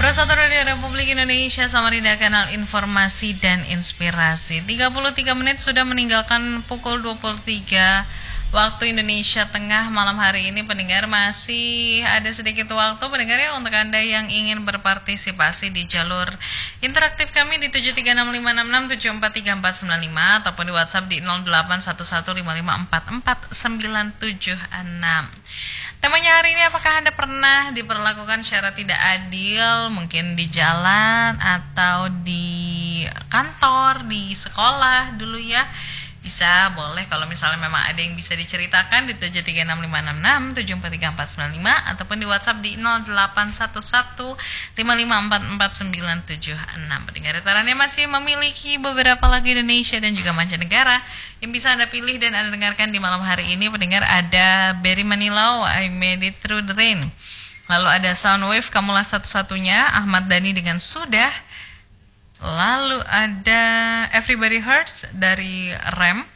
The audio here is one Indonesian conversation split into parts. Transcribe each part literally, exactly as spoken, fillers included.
Persatuan Radio Republik Indonesia Samarinda, kanal informasi dan inspirasi. tiga puluh tiga menit sudah meninggalkan pukul dua puluh tiga waktu Indonesia Tengah malam hari ini. Pendengar, masih ada sedikit waktu pendengar ya untuk Anda yang ingin berpartisipasi di jalur interaktif kami di tujuh tiga enam lima enam enam tujuh empat tiga empat sembilan lima ataupun di WhatsApp di nol delapan satu satu lima lima empat empat sembilan tujuh enam. Temanya hari ini, apakah Anda pernah diperlakukan secara tidak adil, mungkin di jalan atau di kantor, di sekolah dulu ya? Bisa, boleh kalau misalnya memang ada yang bisa diceritakan di tujuh tiga enam lima enam enam tujuh empat tiga empat sembilan lima ataupun di WhatsApp di nol delapan satu satu lima lima empat empat sembilan tujuh enam. Pendengar Retarannya masih memiliki beberapa lagu Indonesia dan juga mancanegara yang bisa Anda pilih dan Anda dengarkan di malam hari ini. Pendengar, ada Barry Manilow, I Made It Through the Rain. Lalu ada Soundwave, Kamulah Satu-Satunya, Ahmad Dhani dengan Sudah. Lalu ada Everybody Hurts dari Rem.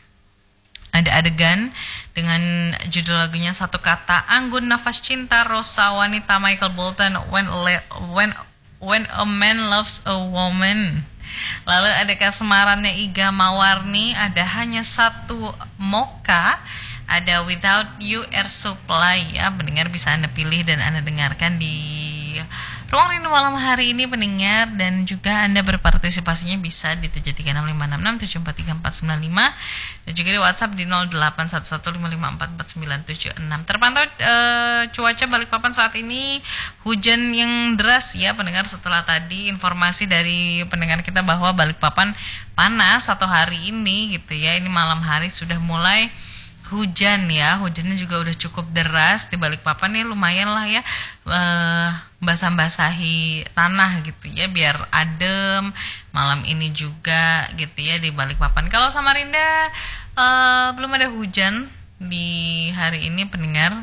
Ada Adegan dengan judul lagunya Satu Kata. Anggun, Nafas Cinta, Rosa Wanita, Michael Bolton, When Le- When When a Man Loves a Woman. Lalu ada Kasemarannya Iga Mawarni, ada Hanya Satu Moka, ada Without You Air Supply ya. Pendengar, bisa Anda pilih dan Anda dengarkan di Ruang Rindu malam hari ini pendengar, dan juga Anda berpartisipasinya bisa di tujuh tiga enam lima enam enam tujuh empat tiga empat sembilan lima dan juga di WhatsApp di nol delapan satu satu lima lima empat empat sembilan tujuh enam. Terpantau uh, cuaca Balikpapan saat ini hujan yang deras ya pendengar, setelah tadi informasi dari pendengar kita bahwa Balikpapan panas satu hari ini gitu ya. Ini malam hari sudah mulai hujan ya, hujannya juga udah cukup deras di Balikpapan nih, lumayan lah ya uh, basah-basahi tanah gitu ya biar adem malam ini juga gitu ya di Balikpapan. Kalau Samarinda uh, belum ada hujan di hari ini pendengar,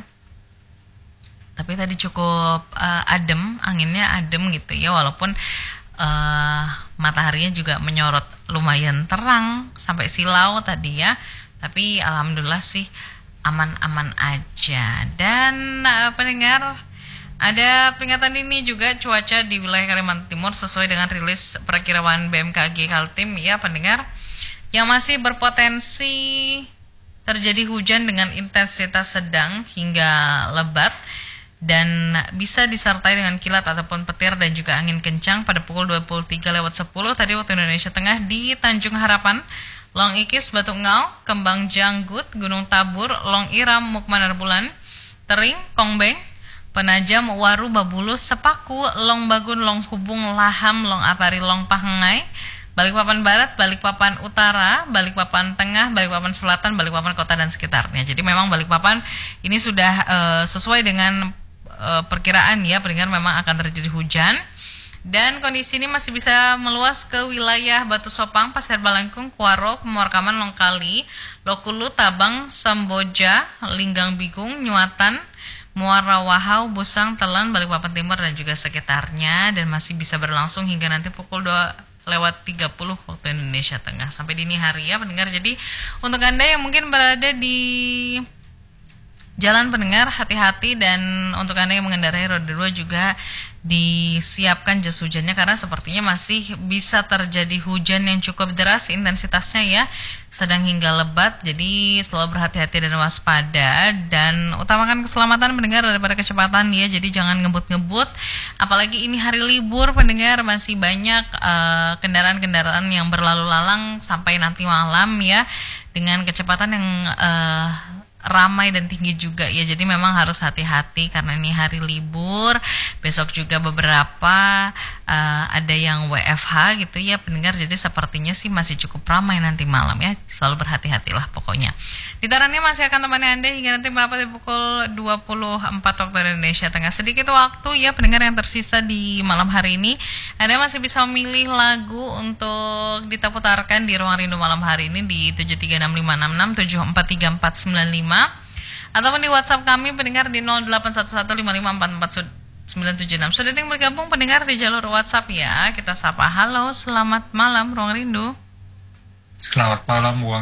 tapi tadi cukup uh, adem, anginnya adem gitu ya, walaupun uh, mataharinya juga menyorot lumayan terang sampai silau tadi ya. Tapi alhamdulillah sih aman-aman aja. Dan uh, pendengar, ada peringatan ini juga cuaca di wilayah Kalimantan Timur sesuai dengan rilis perakiraan B M K G Kaltim ya pendengar, yang masih berpotensi terjadi hujan dengan intensitas sedang hingga lebat dan bisa disertai dengan kilat ataupun petir dan juga angin kencang pada pukul dua puluh tiga lewat sepuluh tadi waktu Indonesia Tengah di Tanjung Harapan, Long Ikis, Batu Ngau, Kembang Janggut, Gunung Tabur, Long Iram, Mukmanar Bulan, Tering, Kongbeng, Penajam, Waru, Babulus, Sepaku, Long Bagun, Long Hubung, Laham, Long Apari, Long Pahengai, Balikpapan Barat, Balikpapan Utara, Balikpapan Tengah, Balikpapan Selatan, Balikpapan Kota dan sekitarnya. Jadi memang Balikpapan ini sudah uh, sesuai dengan uh, perkiraan ya, pendengar, memang akan terjadi hujan. Dan kondisi ini masih bisa meluas ke wilayah Batu Sopang, Pasir Balangkung, Kuaro, Pemorkaman, Longkali, Lokulu, Tabang, Samboja, Linggang Bigung, Nyuatan, Muara Wahau, Busang, Telan, Balikpapan Timur dan juga sekitarnya, dan masih bisa berlangsung hingga nanti pukul dua lewat tiga puluh waktu Indonesia Tengah sampai dini hari ya pendengar. Jadi untuk Anda yang mungkin berada di jalan pendengar, hati-hati, dan untuk Anda yang mengendarai roda dua juga disiapkan jas hujannya karena sepertinya masih bisa terjadi hujan yang cukup deras intensitasnya ya, sedang hingga lebat. Jadi selalu berhati-hati dan waspada dan utamakan keselamatan pendengar daripada kecepatan ya. Jadi jangan ngebut-ngebut, apalagi ini hari libur pendengar, masih banyak uh, kendaraan-kendaraan yang berlalu lalang sampai nanti malam ya dengan kecepatan yang uh, ramai dan tinggi juga ya. Jadi memang harus hati-hati karena ini hari libur. Besok juga beberapa uh, ada yang W F H gitu ya pendengar. Jadi sepertinya sih masih cukup ramai nanti malam ya. Selalu berhati-hatilah pokoknya. Ditarannya masih akan temani Anda hingga nanti merapat di pukul dua puluh empat waktu Indonesia Tengah. Sedikit waktu ya pendengar yang tersisa di malam hari ini. Anda masih bisa memilih lagu untuk kita putarkan di Ruang Rindu malam hari ini di tujuh tiga enam lima enam enam tujuh empat tiga empat sembilan lima ataupun di WhatsApp kami pendengar di nol delapan satu satu lima lima empat empat sembilan tujuh enam. Sudah ada yang bergabung pendengar di jalur WhatsApp ya. Kita sapa, halo, selamat malam Ruang Rindu. Selamat malam Ruang